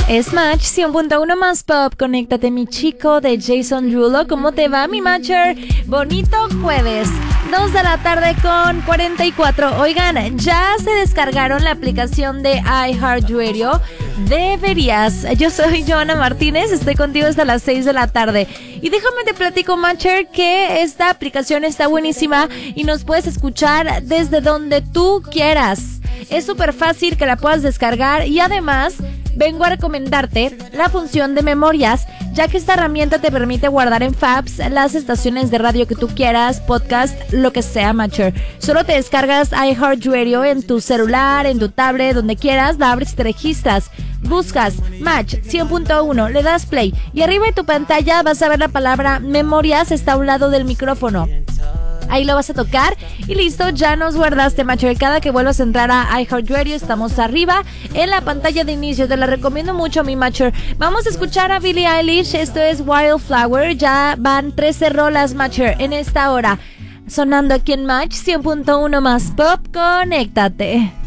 Es Match 100.1 más pop. Conéctate, mi chico, de Jason Derulo. ¿Cómo te va, mi matcher? Bonito jueves, 2 de la tarde con 44. Oigan, ya se descargaron la aplicación de iHeartRadio. Deberías. Yo soy Joana Martínez, estoy contigo hasta las 6 de la tarde. Y déjame te platico, matcher, que esta aplicación está buenísima y nos puedes escuchar desde donde tú quieras. Es súper fácil que la puedas descargar y además vengo a recomendarte la función de memorias, ya que esta herramienta te permite guardar en Fabs las estaciones de radio que tú quieras, podcast, lo que sea, matcher. Solo te descargas iHeartRadio en tu celular, en tu tablet, donde quieras, la abres y te registras. Buscas Match 100.1, le das play y arriba de tu pantalla vas a ver la palabra memorias, está a un lado del micrófono. Ahí lo vas a tocar y listo, ya nos guardaste, matcher. Cada que vuelvas a entrar a iHeartRadio estamos arriba en la pantalla de inicio. Te la recomiendo mucho, mi matcher. Vamos a escuchar a Billie Eilish. Esto es Wildflower. Ya van 13 rolas, matcher, en esta hora. Sonando aquí en Match 100.1 más pop. Conéctate.